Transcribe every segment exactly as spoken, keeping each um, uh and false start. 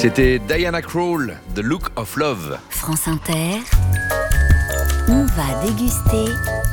C'était Diana Krall, The Look of Love. France Inter, on va déguster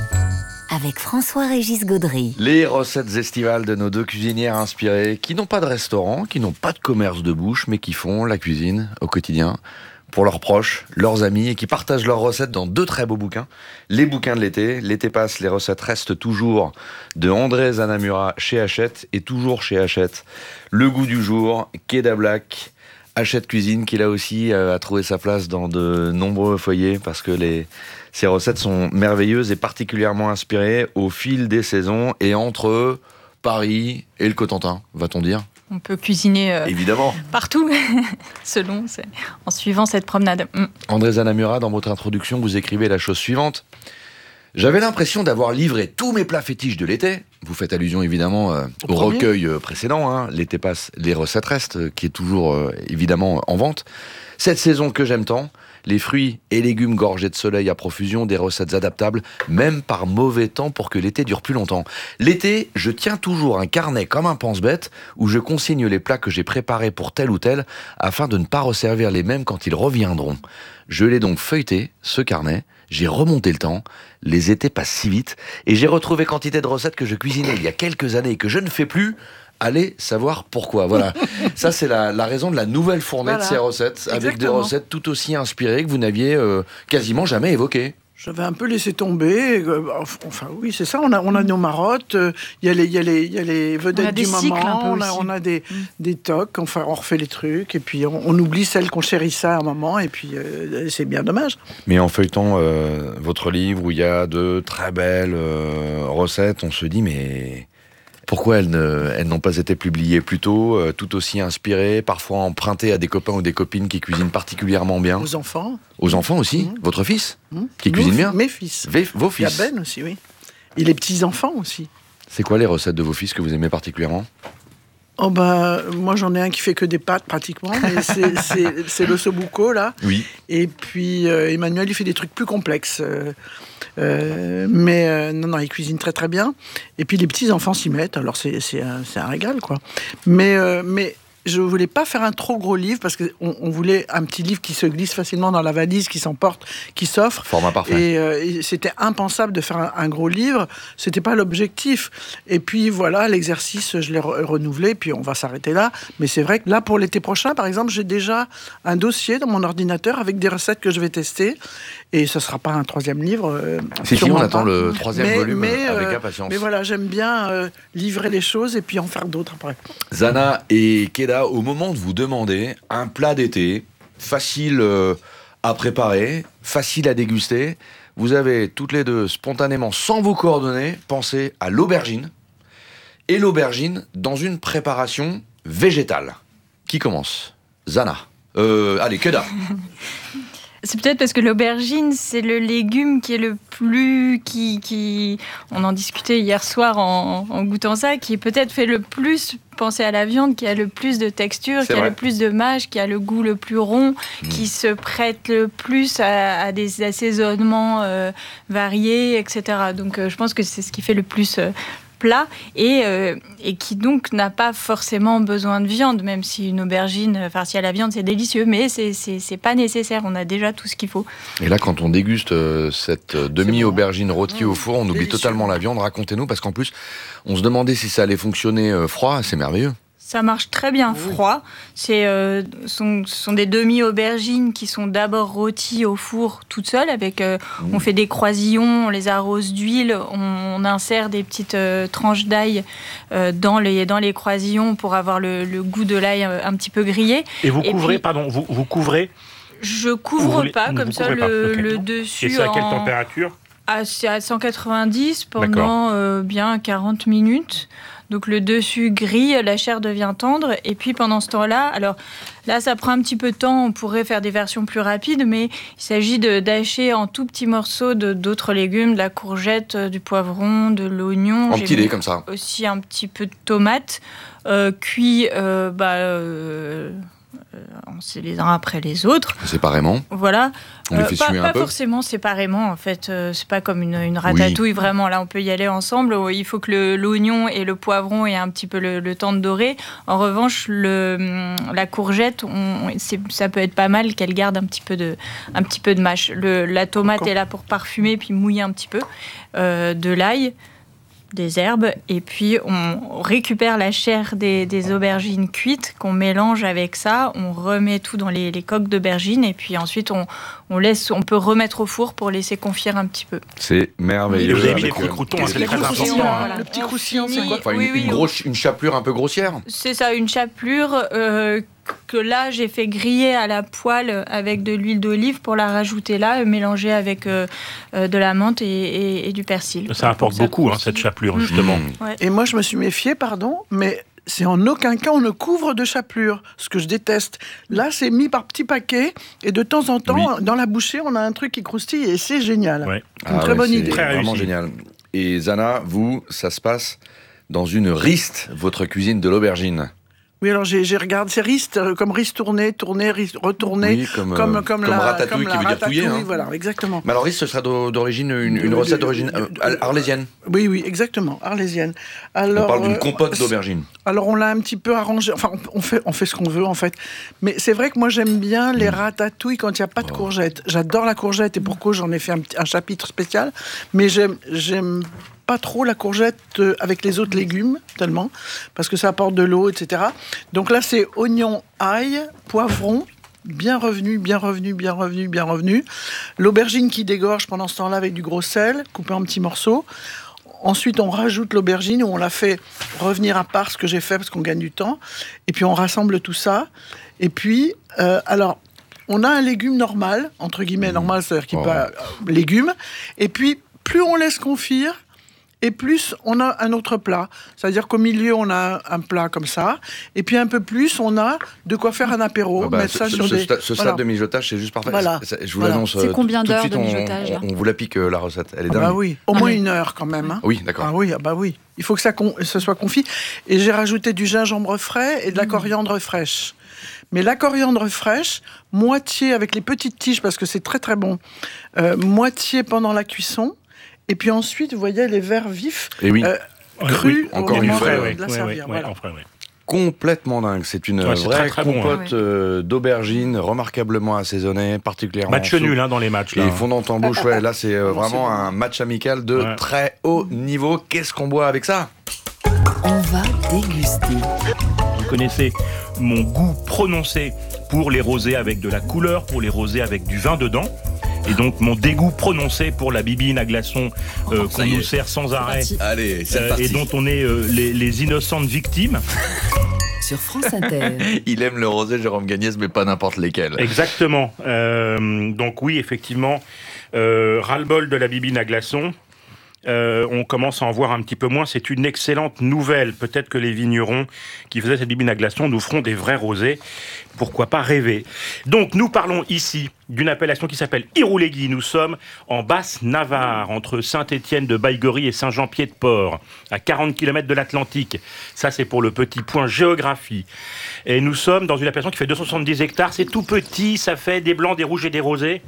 avec François-Régis Gaudry. Les recettes estivales de nos deux cuisinières inspirées qui n'ont pas de restaurant, qui n'ont pas de commerce de bouche, mais qui font la cuisine au quotidien pour leurs proches, leurs amis, et qui partagent leurs recettes dans deux très beaux bouquins. Les bouquins de l'été. L'été passe, les recettes restent toujours, de André Zanamura chez Hachette, et toujours chez Hachette. Le goût du jour, Keda Black, Hachette Cuisine, qui là aussi euh, a trouvé sa place dans de nombreux foyers, parce que les, ces recettes sont merveilleuses et particulièrement inspirées au fil des saisons et entre Paris et le Cotentin, va-t-on dire ? On peut cuisiner euh, Évidemment. partout, selon, c'est, en suivant cette promenade. Mm. André Zanamura, dans votre introduction, vous écrivez la chose suivante. J'avais l'impression d'avoir livré tous mes plats fétiches de l'été. Vous faites allusion évidemment euh, au, au recueil euh, précédent, hein. L'été passe, les recettes restent, euh, qui est toujours euh, évidemment en vente. Cette saison que j'aime tant, les fruits et légumes gorgés de soleil à profusion, des recettes adaptables, même par mauvais temps pour que l'été dure plus longtemps. L'été, je tiens toujours un carnet comme un pense-bête où je consigne les plats que j'ai préparés pour tel ou tel afin de ne pas resservir les mêmes quand ils reviendront. Je l'ai donc feuilleté, ce carnet, j'ai remonté le temps, les étés passent si vite et j'ai retrouvé quantité de recettes que je cuisinais il y a quelques années et que je ne fais plus. Allez savoir pourquoi. Voilà. Ça, c'est la, la raison de la nouvelle fournée voilà. de ces recettes, Exactement. Avec des recettes tout aussi inspirées que vous n'aviez euh, quasiment jamais évoquées. J'avais un peu laissé tomber. Enfin, oui, c'est ça. On a, on a nos marottes. Il y a les, il y a les, il y a les vedettes du moment. On a, on a des, mm. des tocs. Enfin, on refait les trucs. Et puis, on, on oublie celles qu'on chérissait à un moment. Et puis, euh, c'est bien dommage. Mais en feuilletant euh, votre livre où il y a de très belles euh, recettes, on se dit, mais... Pourquoi elles, ne, elles n'ont pas été publiées plus tôt, euh, tout aussi inspirées, parfois empruntées à des copains ou des copines qui cuisinent particulièrement bien ? Aux enfants. Aux enfants aussi ? Mmh. Votre fils mmh. Qui Nos, cuisine bien ? Mes fils. V- vos fils ? Il y a Ben aussi, oui. Et les petits-enfants aussi. C'est quoi les recettes de vos fils que vous aimez particulièrement ? Oh bah, moi j'en ai un qui fait que des pâtes pratiquement, mais c'est, c'est, c'est l'ossobuco là. Oui. Et puis euh, Emmanuel il fait des trucs plus complexes. Euh, euh, mais euh, non, non, il cuisine très très bien. Et puis les petits enfants s'y mettent, alors c'est, c'est, un, c'est un régal quoi. Mais, euh, mais je voulais pas faire un trop gros livre parce qu'on on voulait un petit livre qui se glisse facilement dans la valise, qui s'emporte, qui s'offre. Format parfait. Et, euh, et c'était impensable de faire un, un gros livre. C'était pas l'objectif. Et puis voilà, l'exercice, je l'ai re- renouvelé. Puis on va s'arrêter là. Mais c'est vrai que là, pour l'été prochain, par exemple, j'ai déjà un dossier dans mon ordinateur avec des recettes que je vais tester. Et ce sera pas un troisième livre. Euh, si, si, on pas. attend le troisième mais, volume mais, avec euh, impatience. Mais voilà, j'aime bien euh, livrer les choses et puis en faire d'autres après. Zana et Keda, au moment de vous demander un plat d'été, facile euh, à préparer, facile à déguster, vous avez toutes les deux, spontanément, sans vous coordonner, pensé à l'aubergine. Et l'aubergine dans une préparation végétale. Qui commence ? Zana. Euh, allez, Keda. C'est peut-être parce que l'aubergine, c'est le légume qui est le plus... qui, qui on en discutait hier soir en, en goûtant ça, qui peut-être fait le plus penser à la viande, qui a le plus de texture, c'est qui vrai. a le plus de mâche, qui a le goût le plus rond, mmh. qui se prête le plus à, à des assaisonnements euh, variés, et cetera. Donc euh, je pense que c'est ce qui fait le plus... Euh, plat et, euh, et qui donc n'a pas forcément besoin de viande, même si une aubergine farcie à la viande c'est délicieux, mais c'est, c'est, c'est pas nécessaire, on a déjà tout ce qu'il faut. Et là quand on déguste euh, cette euh, demi-aubergine rôtie mmh, au four, on oublie délicieux. Totalement la viande, racontez-nous, parce qu'en plus on se demandait si ça allait fonctionner euh, froid, c'est merveilleux. Ça marche très bien oui. froid. C'est, euh, sont, ce sont des demi-aubergines qui sont d'abord rôties au four toutes seules. Avec, euh, mmh. On fait des croisillons, on les arrose d'huile, on, on insère des petites euh, tranches d'ail euh, dans, les, dans les croisillons pour avoir le, le goût de l'ail un, un petit peu grillé. Et vous Et couvrez, puis, pardon, vous, vous couvrez Je couvre voulez, pas, comme ça, le, okay. le dessus. Et c'est à quelle en... température ? à, C'est à cent quatre-vingt-dix pendant euh, bien quarante minutes. Donc le dessus grille, la chair devient tendre, et puis pendant ce temps-là, alors là ça prend un petit peu de temps, on pourrait faire des versions plus rapides, mais il s'agit de, d'hacher en tout petits morceaux de, d'autres légumes, de la courgette, du poivron, de l'oignon. En petit dé comme ça. Aussi un petit peu de tomate, euh, cuit euh, bah, euh, on sait les uns après les autres. Séparément. Voilà. On les fait pas suer un pas peu. forcément séparément, en fait. Euh, c'est pas comme une, une ratatouille, oui. Vraiment. Là, on peut y aller ensemble. Il faut que le, l'oignon et le poivron aient un petit peu le, le temps de dorer. En revanche, le, la courgette, on, c'est, ça peut être pas mal qu'elle garde un petit peu de, un petit peu de mâche. Le, la tomate Encore. est là pour parfumer puis mouiller un petit peu. Euh, de l'ail, des herbes, et puis on récupère la chair des, des aubergines cuites qu'on mélange avec ça, on remet tout dans les, les coques d'aubergines, et puis ensuite on, on laisse, on peut remettre au four pour laisser confire un petit peu. C'est merveilleux. Vous avez mis les petits croûtons, hein, c'est très important. Voilà. Le petit croustillant, c'est quoi enfin, oui, une, oui, une, grosse, une chapelure un peu grossière. C'est ça, une chapelure euh, que là j'ai fait griller à la poêle avec de l'huile d'olive pour la rajouter là, mélanger avec euh, euh, de la menthe et, et, et du persil. Ça apporte ça beaucoup, hein, cette chapelure, mmh. justement. Mmh. Ouais. Et moi, je me suis méfiée, pardon, mais c'est en aucun cas on ne couvre de chapelure, ce que je déteste. Là, c'est mis par petits paquets, et de temps en temps, oui. dans la bouchée, on a un truc qui croustille, et c'est génial. Ouais. Une ah très ouais, bonne c'est idée. Très vraiment réussi. Génial. Et Zana, vous, ça se passe dans une riste, votre cuisine de l'aubergine. Oui, alors j'ai, j'ai regardé, c'est riste, comme riste tourné, tourné, riste retourné, oui, comme, comme, euh, comme, comme la ratatouille comme qui la veut dire touiller. Hein. Voilà, exactement. Mais alors riste, ce sera d'origine, une, une recette d'origine euh, arlésienne. Oui, oui, exactement, arlésienne. Alors, on parle d'une compote euh, d'aubergine. Alors on l'a un petit peu arrangé, enfin on fait, on fait ce qu'on veut en fait. Mais c'est vrai que moi j'aime bien les ratatouilles quand il n'y a pas de courgettes. J'adore la courgette et pourquoi j'en ai fait un, un chapitre spécial. Mais j'aime... j'aime pas trop la courgette avec les autres légumes, tellement, parce que ça apporte de l'eau, et cetera. Donc là, c'est oignon, ail, poivron, bien revenu, bien revenu, bien revenu, bien revenu. L'aubergine qui dégorge pendant ce temps-là avec du gros sel, coupé en petits morceaux. Ensuite, on rajoute l'aubergine, où on la fait revenir à part, ce que j'ai fait, parce qu'on gagne du temps. Et puis, on rassemble tout ça. Et puis, euh, alors... on a un légume normal, entre guillemets, normal, c'est-à-dire qu'il n'est oh. pas euh, légume. Et puis, plus on laisse confire, et plus on a un autre plat. C'est-à-dire qu'au milieu, on a un plat comme ça, et puis un peu plus, on a de quoi faire un apéro, ah bah, mettre ce, ça sur ce, des... Ce, ce voilà. stade de mijotage, c'est juste parfait. Voilà. C'est, je vous voilà. l'annonce. C'est combien d'heures suite, de mijotage on, on, on vous la pique, la recette. Elle est ah dingue. Bah oui, au moins ah une heure quand même. Hein. Oui, d'accord. Ah oui, ah bah oui. Il faut que ça, con, ça soit confit. Et j'ai rajouté du gingembre frais et de la mmh. coriandre fraîche. Mais la coriandre fraîche, moitié avec les petites tiges, parce que c'est très très bon, euh, moitié pendant la cuisson. Et puis ensuite, vous voyez les verts vifs, et oui. euh, crus, oui, encore une fois, oui, de la oui, servir. Oui, voilà. oui, enfin, oui. Complètement dingue. C'est une ouais, c'est vraie très, très compote bon, hein. euh, d'aubergine, remarquablement assaisonnée, particulièrement. Match nul hein, dans les matchs. Là. Et fondant en bouche, ouais, là c'est euh, vraiment c'est un match amical de ouais. très haut niveau. Qu'est-ce qu'on boit avec ça ? On va déguster. Vous connaissez mon goût prononcé pour les rosés avec de la couleur, pour les rosés avec du vin dedans. Et donc mon dégoût prononcé pour la bibine à glaçons euh, oh, qu'on nous sert sans arrêt. Allez, c'est euh, et dont on est euh, les, les innocentes victimes. Sur France Inter. Il aime le rosé, Jérôme Gagnès, mais pas n'importe lesquels. Exactement. Euh, donc oui, effectivement, euh, ras-le-bol de la bibine à glaçons. Euh, on commence à en voir un petit peu moins. C'est une excellente nouvelle. Peut-être que les vignerons qui faisaient cette bibine à glaçons nous feront des vrais rosés. Pourquoi pas rêver ? Donc, nous parlons ici d'une appellation qui s'appelle Irouléguy. Nous sommes en Basse-Navarre, entre Saint-Étienne de Baïgorry et Saint-Jean-Pied-de-Port, à quarante kilomètres de l'Atlantique. Ça, c'est pour le petit point géographie. Et nous sommes dans une appellation qui fait deux cent soixante-dix hectares. C'est tout petit, ça fait des blancs, des rouges et des rosés.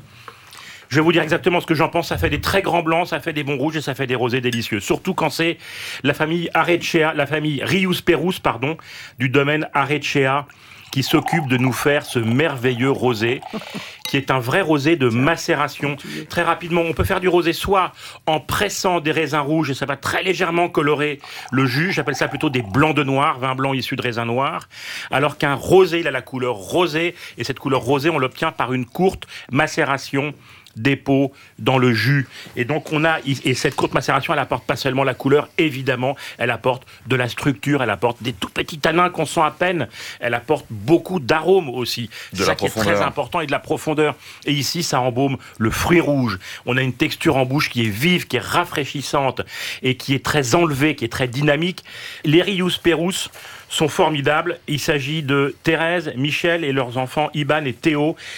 Je vais vous dire exactement ce que j'en pense. Ça fait des très grands blancs, ça fait des bons rouges et ça fait des rosés délicieux. Surtout quand c'est la famille Arrechea, la famille Rius Perus, pardon, du domaine Arrechea, qui s'occupe de nous faire ce merveilleux rosé, qui est un vrai rosé de macération. Très rapidement, on peut faire du rosé soit en pressant des raisins rouges, et ça va très légèrement colorer le jus. J'appelle ça plutôt des blancs de noir, vin blanc issu de raisins noirs. Alors qu'un rosé, il a la couleur rosée, et cette couleur rosée, on l'obtient par une courte macération dépôt dans le jus. Et donc on a, et cette courte macération, elle apporte pas seulement la couleur, évidemment, elle apporte de la structure, elle apporte des tout petits tanins qu'on sent à peine, elle apporte beaucoup d'arômes aussi. C'est ça qui est très important, et de la profondeur. Et ici, ça embaume le fruit rouge. On a une texture en bouche qui est vive, qui est rafraîchissante, et qui est très enlevée, qui est très dynamique. Les Rius Perus sont formidables. Il s'agit de Thérèse, Michel et leurs enfants Iban et Théo.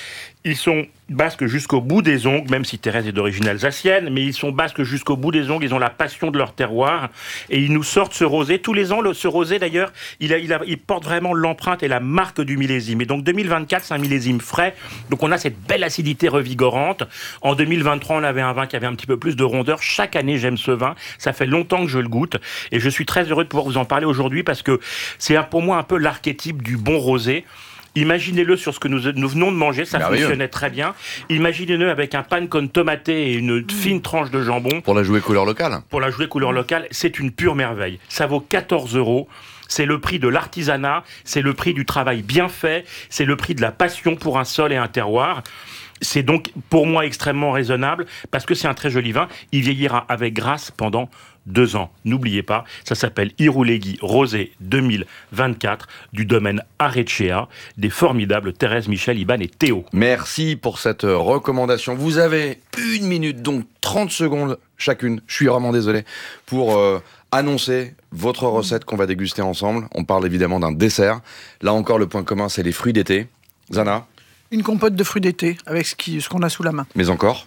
Ils sont basques jusqu'au bout des ongles, même si Thérèse est d'origine alsacienne, mais ils sont basques jusqu'au bout des ongles, ils ont la passion de leur terroir, et ils nous sortent ce rosé. Tous les ans, le, ce rosé, d'ailleurs, il, a, il, a, il porte vraiment l'empreinte et la marque du millésime. Et donc deux mille vingt-quatre, c'est un millésime frais, donc on a cette belle acidité revigorante. En deux mille vingt-trois, on avait un vin qui avait un petit peu plus de rondeur. Chaque année, j'aime ce vin. Ça fait longtemps que je le goûte, et je suis très heureux de pouvoir vous en parler aujourd'hui, parce que c'est pour moi un peu l'archétype du bon rosé. Imaginez-le sur ce que nous, nous venons de manger, ça Merveilleux. fonctionnait très bien. Imaginez-le avec un pan con tomaté et une fine tranche de jambon. Pour la jouer couleur locale. Pour la jouer couleur locale, c'est une pure merveille. Ça vaut quatorze euros. C'est le prix de l'artisanat, c'est le prix du travail bien fait, c'est le prix de la passion pour un sol et un terroir. C'est donc pour moi extrêmement raisonnable parce que c'est un très joli vin. Il vieillira avec grâce pendant deux ans. N'oubliez pas, ça s'appelle Irouléguy Rosé deux mille vingt-quatre du domaine Arrecchea des formidables Thérèse, Michel, Iban et Théo. Merci pour cette recommandation. Vous avez une minute, donc trente secondes chacune. Je suis vraiment désolé pour euh, annoncer votre recette qu'on va déguster ensemble. On parle évidemment d'un dessert. Là encore, le point commun, c'est les fruits d'été. Zana? Une compote de fruits d'été avec ce, qui, ce qu'on a sous la main. Mais encore?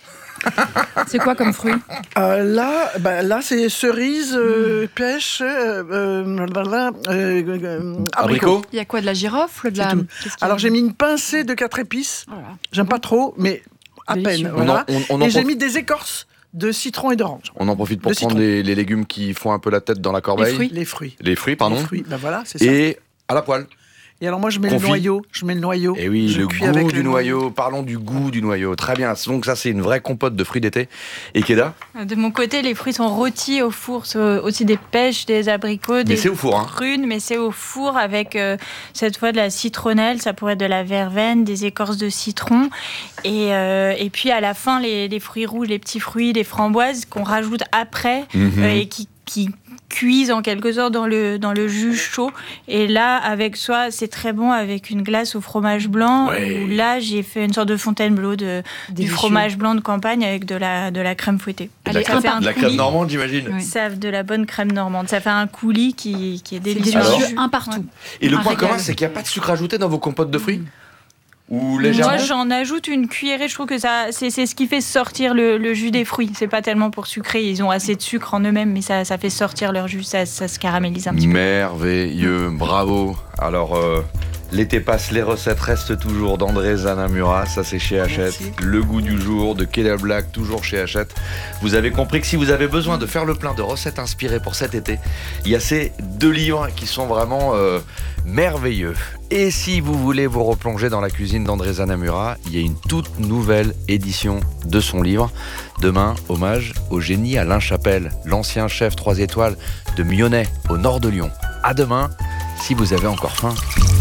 C'est quoi comme fruit? euh, Là, bah, là c'est cerise, euh, pêche, euh, euh, euh, euh, abricot. Il y a quoi, de la girofle, de la... tout. Qu'est-ce qu'il y a? Alors j'ai mis une pincée de quatre épices. Voilà. J'aime pas trop, mais à Délicieux. peine. Voilà. On en- on- on en et j'ai prof- mis des écorces de citron et d'orange. On en profite pour Le prendre citron. les, les légumes qui font un peu la tête dans la corbeille. fruits. Les fruits. Les fruits, pardon. Les fruits, ben voilà, c'est ça. Et à la poêle. Et alors moi je mets Confit. le noyau, je mets le noyau. Et oui, je le cuis goût avec du le noyau. Parlons du goût du noyau. Très bien. Donc ça, c'est une vraie compote de fruits d'été. Et Keda? De mon côté, les fruits sont rôtis au four, c'est aussi des pêches, des abricots, des c'est au four, hein. prunes, mais c'est au four avec euh, cette fois de la citronnelle, ça pourrait être de la verveine, des écorces de citron, et, euh, et puis à la fin les, les fruits rouges, les petits fruits, les framboises qu'on rajoute après Mhm. euh, et qui, qui cuisent en quelque sorte dans le, dans le jus chaud. Et là, avec soi, c'est très bon avec une glace au fromage blanc. Ouais. Où là, j'ai fait une sorte de Fontainebleau de, du Délicieux. fromage blanc de campagne avec de la, de la crème fouettée. De Allez, la, ça fait crème, un de la coulis. crème normande, j'imagine. Oui. Ça, de la bonne crème normande. Ça fait un coulis qui, qui est C'est délicieux. délicieux, Alors un partout. Et le Un point régal. commun, c'est qu'il n'y a pas de sucre ajouté dans vos compotes de fruits? Ou légèrement? Moi, j'en ajoute une cuillerée. Je trouve que ça, c'est, c'est ce qui fait sortir le, le jus des fruits. C'est pas tellement pour sucrer. Ils ont assez de sucre en eux-mêmes, mais ça, ça fait sortir leur jus. Ça, ça se caramélise un petit peu. Merveilleux, bravo. Alors, euh, l'été passe, les recettes restent toujours d'André Zanamura, ça c'est chez Hachette. Merci. Le goût du jour de Keda Black, toujours chez Hachette. Vous avez compris que si vous avez besoin de faire le plein de recettes inspirées pour cet été, il y a ces deux livres qui sont vraiment euh, merveilleux. Et si vous voulez vous replonger dans la cuisine d'André Zanamura, il y a une toute nouvelle édition de son livre. Demain, hommage au génie Alain Chapelle, l'ancien chef trois étoiles de Myonnais, au nord de Lyon. À demain, si vous avez encore faim.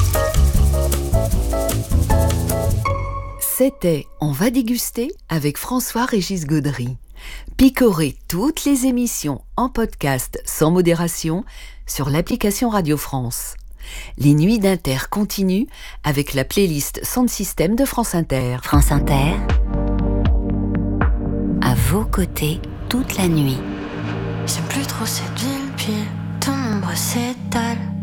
C'était On va déguster avec François-Régis Gaudry. Picorez toutes les émissions en podcast sans modération sur l'application Radio France. Les nuits d'Inter continuent avec la playlist Sound System de France Inter. France Inter, à vos côtés toute la nuit. J'aime plus trop cette ville, puis ton ombre s'étale.